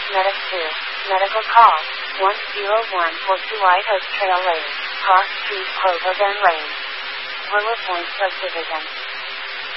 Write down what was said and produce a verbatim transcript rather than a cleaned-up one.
Medic two. Medical call. one zero one four two White Oak Trail Lane. Cross Street, Clover Bend Lane. Willow Point Subdivision.